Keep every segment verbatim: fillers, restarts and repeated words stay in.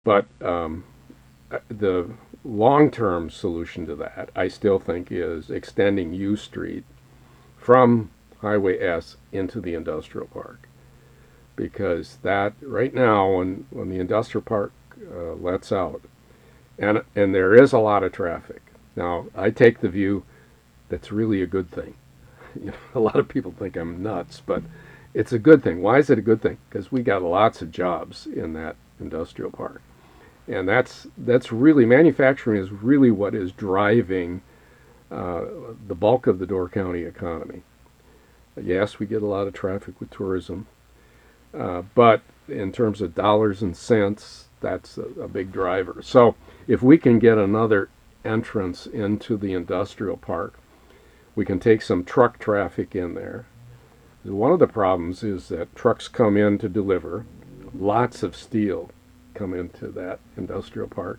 But um, the long-term solution to that, I still think, is extending U Street from Highway S into the industrial park. Because that right now, when when the industrial park uh, lets out, and and there is a lot of traffic. Now, I take the view that's really a good thing. You know, a lot of people think I'm nuts, but it's a good thing. Why is it a good thing? Because we got lots of jobs in that industrial park, and that's that's really manufacturing is really what is driving uh, the bulk of the Door County economy. Yes, we get a lot of traffic with tourism, uh, but in terms of dollars and cents, that's a, a big driver. So if we can get another entrance into the industrial park, we can take some truck traffic in there. One of the problems is that trucks come in to deliver, lots of steel come into that industrial park,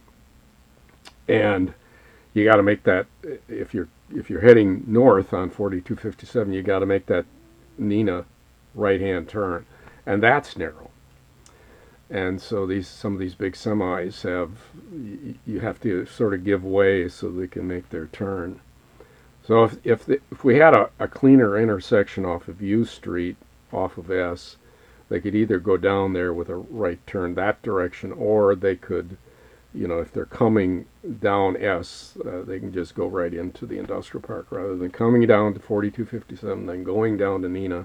and you got to make that if you're if you're heading north on forty-two fifty-seven, you got to make that Neenah right-hand turn, and that's narrow. And so these some of these big semis have you have to sort of give way so they can make their turn. So if if, the, if we had a, a cleaner intersection off of U Street, off of S, they could either go down there with a right turn that direction, or they could, you know, if they're coming down S, uh, they can just go right into the industrial park rather than coming down to forty-two fifty-seven, then going down to Neenah.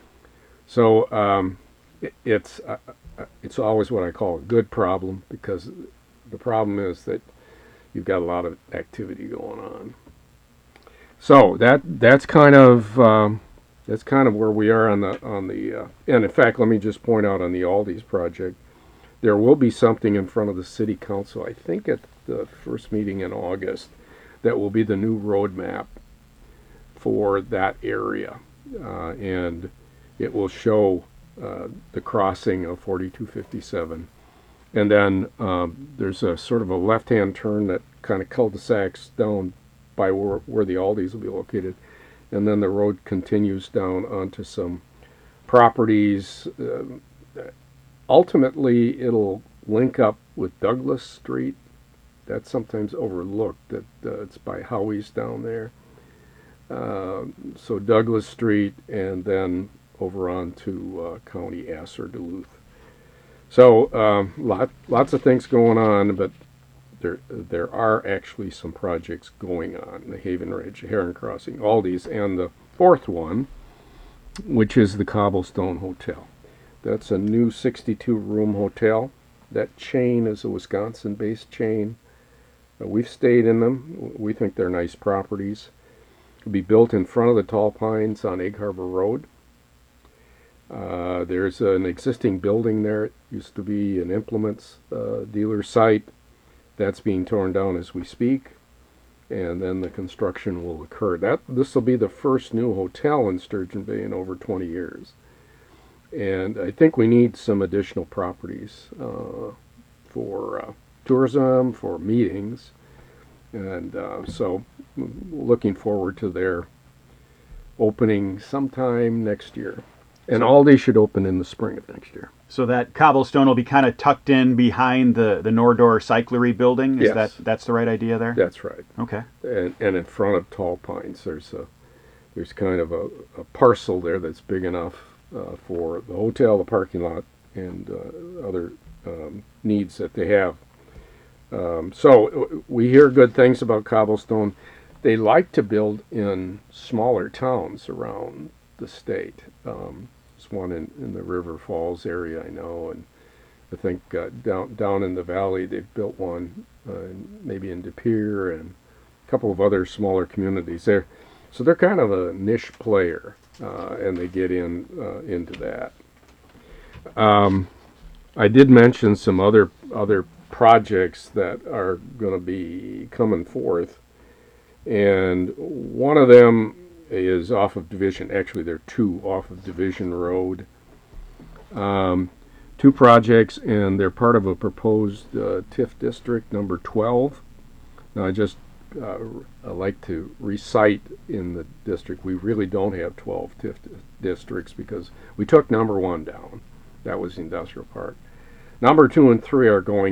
So um, it, it's uh, it's always what I call a good problem, because the problem is that you've got a lot of activity going on. So that that's kind of um, that's kind of where we are on the on the uh, and in fact, let me just point out on the Aldi's project, there will be something in front of the city council, I think at the first meeting in August, that will be the new roadmap for that area, uh, and it will show uh, the crossing of forty-two fifty-seven, and then um, there's a sort of a left-hand turn that kind of cul-de-sacs down by where, where the Aldi's will be located, and then the road continues down onto some properties. Uh, ultimately, it'll link up with Douglas Street. That's sometimes overlooked, that uh, it's by Howie's down there. Uh, so Douglas Street, and then over on to uh, County S or Duluth. So um, lot, lots of things going on, but there there are actually some projects going on. The Haven Ridge, Heron Crossing, Aldi's, and the fourth one, which is the Cobblestone Hotel. That's a new sixty-two room hotel. That chain is a Wisconsin-based chain. Uh, we've stayed in them. We think they're nice properties. It'll be built in front of the Tall Pines on Egg Harbor Road. Uh, there's an existing building there. It used to be an implements uh, dealer site. That's being torn down as we speak, and then the construction will occur. That this will be the first new hotel in Sturgeon Bay in over twenty years, and I think we need some additional properties uh, for uh, tourism, for meetings, and uh, so looking forward to their opening sometime next year. And So- Aldi should open in the spring of next year. So that cobblestone will be kind of tucked in behind the, the Nordor Cyclery building? Is Yes. that that's the right idea there? That's right. Okay. And, and in front of Tall Pines, there's a there's kind of a, a parcel there that's big enough uh, for the hotel, the parking lot, and uh, other um, needs that they have. Um, so w- we hear good things about Cobblestone. They like to build in smaller towns around the state. Um, there's one in, in the River Falls area, I know, and I think uh, down down in the valley they've built one, uh, maybe in De Pere and a couple of other smaller communities there. So they're kind of a niche player, uh, and they get in uh, into that. Um, I did mention some other other projects that are going to be coming forth, and one of them is off of Division. Actually, there are two off of Division Road. Um, two projects, and they're part of a proposed uh, TIF district number twelve. Now, I just uh, I like to recite in the district, we really don't have twelve TIF di- districts because we took number one down. That was the industrial park. Number two and three are going